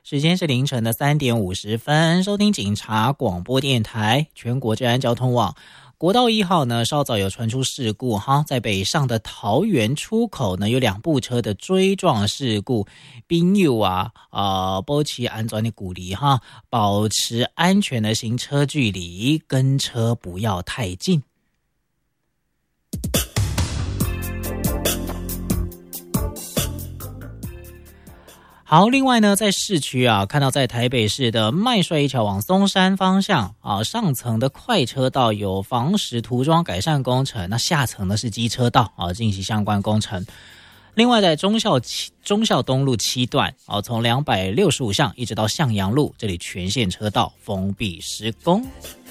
时间是凌晨的3点50分，收听警察广播电台全国治安交通网。国道1号呢，稍早有传出事故哈，在北上的桃园出口呢，有2部车的追撞事故。朋友保持安全的鼓励哈，保持安全的行车距离，跟车不要太近。好，另外呢，在市区看到在台北市的麦帅一桥往松山方向上层的快车道有防石涂装改善工程，那下层呢是机车道进行相关工程。另外在忠孝东路7段从265巷一直到向阳路，这里全线车道封闭施工。